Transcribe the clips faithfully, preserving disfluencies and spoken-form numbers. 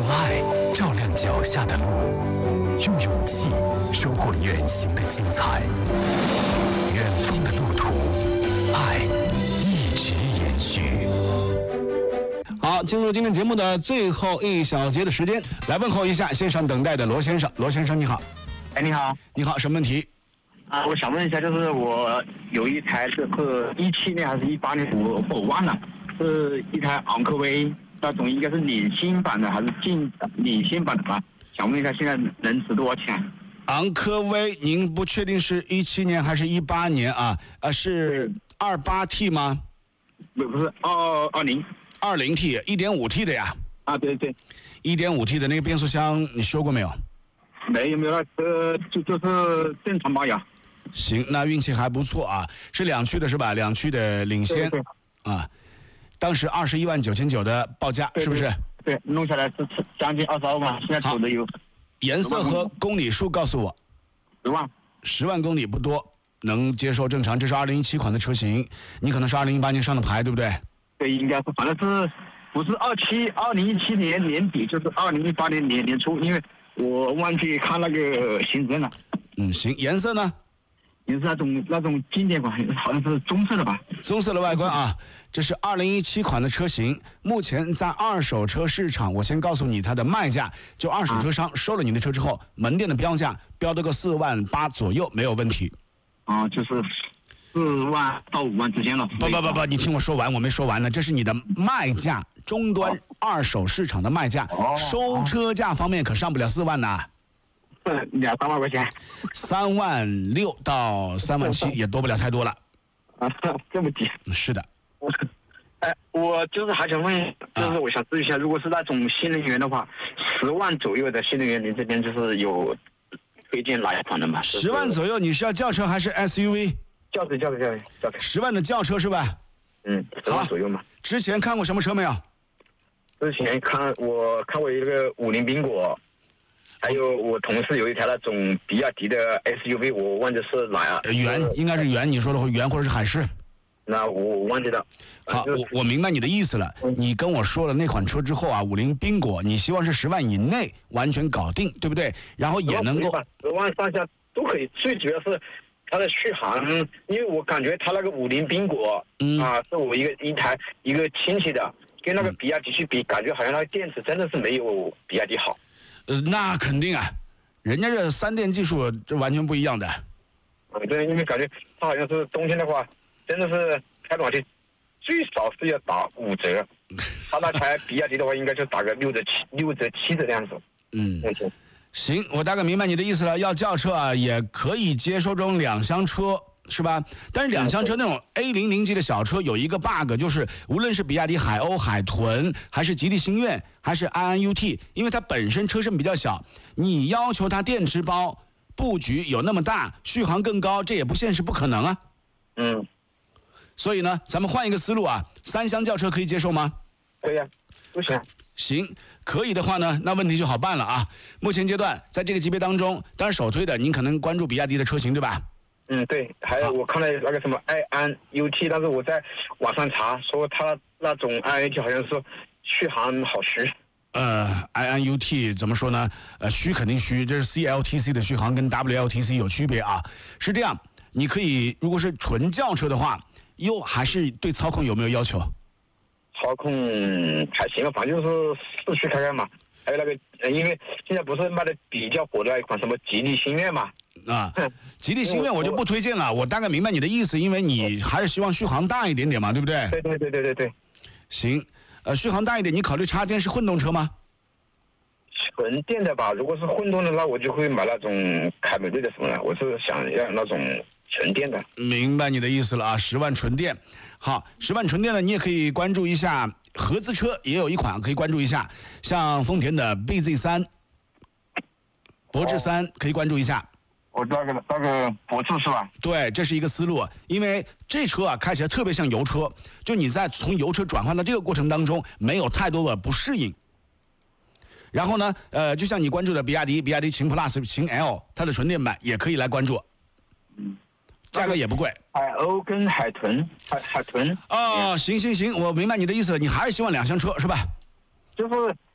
爱照亮脚下的路，用勇气收获远行的精彩。远方的路途，爱一直延续。 好，进入今天节目的最后一小节的时间，来问候一下线上等待的罗先生。罗先生你好。 哎，你好。 你好，什么问题？ 啊，我想问一下，就是我有一台是是一七年还是一八年，我我忘了，是一台昂科威，那种应该是领先版的还是进领先版的吧？想问一下，现在能值多少钱？ 昂科威，您不确定是一七年还是一八年啊？呃，是二八 T 吗？ 不不是，二二零。 二零 T， 一点五 T 的呀。 啊，对对。 一点五 T 的那个变速箱，你修过没有？ 没有没有，呃，就就是正常保养。 行，那运气还不错啊，是两驱的是吧？两驱的领先。 对对啊，当时二十一万九千九的报价， 对对是不是？ 对，弄下来是将近二十二万，现在走的有。 颜色和公里数告诉我。 十万。 十万公里不多，能接受正常。这是二零一七款的车型，你可能是二零一八年上的牌，对不对？ 对，应该是，反正是不是二七二零一七年年底，就是二零一八年年年初，因为我忘记看那个行证了。 嗯，行，颜色呢？ 也是那种那种经典款，好像是棕色的吧？ 棕色的外观啊，这是二零一七款的车型。目前在二手车市场，我先告诉你它的卖价，就二手车商收了你的车之后，门店的标价标得个四万八左右，没有问题。 啊，就是四万到五万之间了。 不不不不，你听我说完，我没说完呢。这是你的卖价，终端二手市场的卖价， 哦、 收车价方面可上不了四万呐。 两三万块钱， 三万六到三万七也多不了太多了。 啊，这么低？ 是的。 哎，我就是还想问，就是我想咨询一下，如果是那种新能源的话，十万左右的新能源，您这边就是有推荐哪一款的吗？ 十万左右，你是要轿车还是 S U V？ 轿车，轿车，轿车，轿车。 十万的轿车是吧？ 嗯，十万左右嘛。 之前看过什么车没有？ 之前看我看过一个五菱缤果。还有我同事有一台那种比亚迪的 S U V， 我忘记是哪呀？ 元，应该是元，你说的元或者是海狮。 那我我忘记了。 好，我我明白你的意思了。你跟我说了那款车之后啊，五菱缤果，你希望是十万以内完全搞定，对不对？然后也能够十万上下都可以。最主要是它的续航，因为我感觉它那个五菱缤果、嗯、啊，是我一个一台一个亲戚的，跟那个比亚迪去比，感觉好像那个电池真的是没有比亚迪好。 呃，那肯定啊，人家这三电技术这完全不一样的。 嗯，对，因为感觉它好像是冬天的话，真的是开暖气最少是要打五折，他那台比亚迪的话应该就打个六折七六折七折的样子。 嗯，行，我大概明白你的意思了。要轿车啊，也可以接受这种两厢车。是吧？但是两厢车那种 A 零零级的小车有一个 bug， 就是无论是比亚迪海鸥、海豚，还是吉利星愿，还是 I N U T， 因为它本身车身比较小，你要求它电池包布局有那么大，续航更高，这也不现实，不可能啊。 嗯。 所以呢，咱们换一个思路啊，三厢轿车可以接受吗？ 可以啊，不行。 行，可以的话呢，那问题就好办了啊。目前阶段，在这个级别当中，当然首推的，您可能关注比亚迪的车型，对吧？ 嗯，对，还有我看了那个什么 I N U T， 但是我在网上查说它那种 I N U T 好像是续航好虚。 呃 ，I N U T 怎么说呢？呃，虚肯定虚，这是 C L T C 的续航跟 W L T C 有区别啊。是这样，你可以如果是纯轿车的话，又还是对操控有没有要求？ 操控还行吧，反正就是市区开开嘛。还有那个，因为现在不是卖的比较火的那一款什么吉利星愿嘛。 啊，吉利星愿我就不推荐了，我大概明白你的意思，因为你还是希望续航大一点点嘛，对不对？ 对对对对对对。 行，呃，续航大一点，你考虑插电式混动车吗？ 纯电的吧，如果是混动的，那我就会买那种凯美瑞的什么的，我是想要那种纯电的。 明白你的意思了啊，十万纯电。好，十万纯电呢，你也可以关注一下合资车，也有一款可以关注一下，像丰田的 B Z 三、博智三可以关注一下。 我那个那个博智是吧？ 对，这是一个思路，因为这车啊开起来特别像油车，就你在从油车转换到这个过程当中，没有太多的不适应。然后呢，呃，就像你关注的比亚迪、比亚迪秦 Plus、秦 L， 它的纯电版也可以来关注。 嗯， 价格也不贵。 海鸥跟海豚，海海豚。 哦，行行行，我明白你的意思了，你还是希望两厢车是吧？ 就是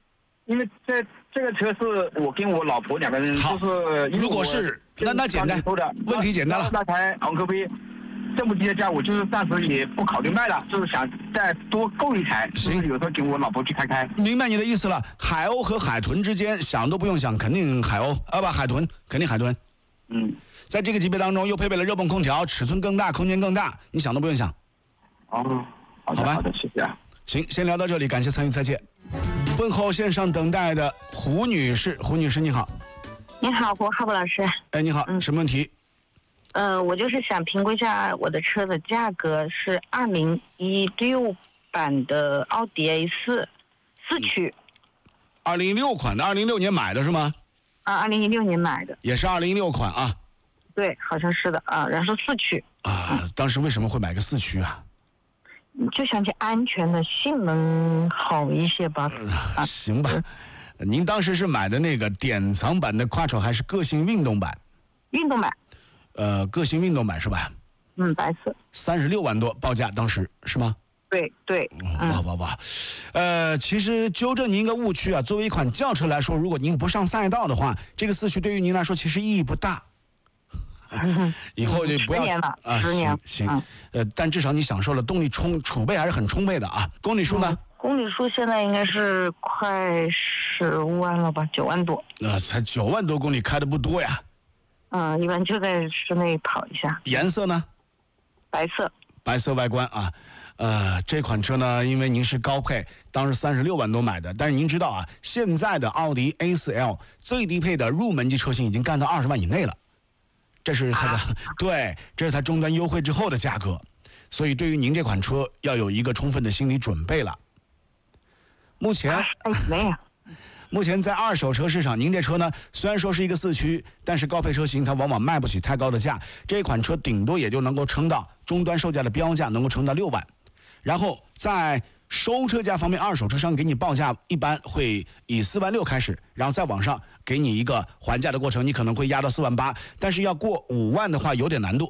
因为这这个车是我跟我老婆两个人，就是如果是那那简单，问题简单了。 那台昂科威这么低的价，我就是暂时也不考虑卖了，就是想再多购一台， 行， 就是有时候跟我老婆去开开。 明白你的意思了。海鸥和海豚之间想都不用想，肯定海鸥啊不海豚，肯定海豚。 嗯， 在这个级别当中又配备了热泵空调，尺寸更大，空间更大，你想都不用想。 哦，好的， 好吧， 好的，谢谢啊。 行，先聊到这里，感谢参与，再见。问候线上等待的胡女士，胡女士你好。 你好，胡浩博老师。 哎，你好，嗯、什么问题？ 呃，我就是想评估一下我的车的价格，是二零一六版的奥迪 A 四四驱。 二零一六款的，二零一六年买的是吗？ 啊，二零一六年买的。 也是二零一六款啊。 对，好像是的啊，然后四驱。 啊，嗯、当时为什么会买个四驱啊？ 就想起安全的性能好一些吧。 啊、行吧，您当时是买的那个典藏版的 Quattro 还是个性运动版？ 运动版。 呃，个性运动版是吧？ 嗯，白色。 三十六万多报价，当时是吗？ 对对。 嗯、哇哇哇！呃，其实纠正您一个误区啊，作为一款轿车来说，如果您不上赛道的话，这个四驱对于您来说其实意义不大。以后就不要十年了啊， 十年行行， 嗯、 呃，但至少你享受了动力充储备还是很充沛的啊。公里数呢？ 嗯、公里数现在应该是快十万了吧，九万多。 呃，才九万多公里，开的不多呀。 嗯，一般就在室内跑一下。 颜色呢？ 白色。 白色外观啊，呃，这款车呢，因为您是高配，当时三十六万多买的，但是您知道啊，现在的奥迪 A 四 L 最低配的入门级车型已经干到二十万以内了。这是它的、啊、对，这是它终端优惠之后的价格，所以对于您这款车要有一个充分的心理准备了。目前， 没有。 目前在二手车市场，您这车呢虽然说是一个四驱，但是高配车型它往往卖不起太高的价，这款车顶多也就能够撑到终端售价的标价，能够撑到六万。然后在收车价方面，二手车商给你报价一般会以四万六开始，然后再往上给你一个还价的过程，你可能会压到四万八，但是要过五万的话有点难度。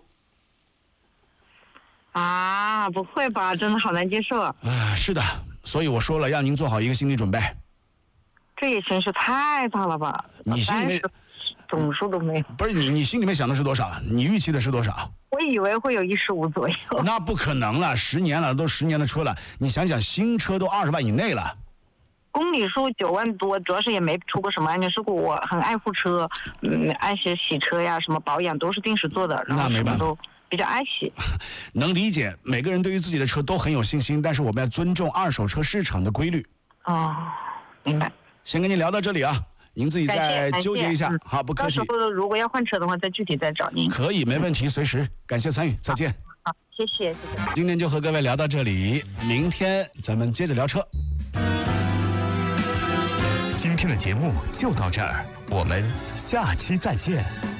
啊，不会吧？真的好难接受啊！ 呃，是的，所以我说了，让您做好一个心理准备。 这也真是太大了吧？ 你心里面总数都没有。 不是你，你心里面想的是多少？你预期的是多少？ 我以为会有一十五左右。 那不可能了，十年了，都十年的车了，你想想，新车都二十万以内了。 公里数九万多，主要是也没出过什么安全事故，我很爱护车，嗯，爱惜洗车呀，什么保养都是定时做的，然后什么都比较爱惜。 能理解，每个人对于自己的车都很有信心，但是我们要尊重二手车市场的规律。 哦，明白。 先跟您聊到这里啊，您自己再纠结一下。好，不客气。 到时候如果要换车的话，再具体再找您。 可以，没问题，随时。感谢参与，再见。 好，好谢谢，谢谢。 今天就和各位聊到这里，明天咱们接着聊车。 今天的节目就到这儿，我们下期再见。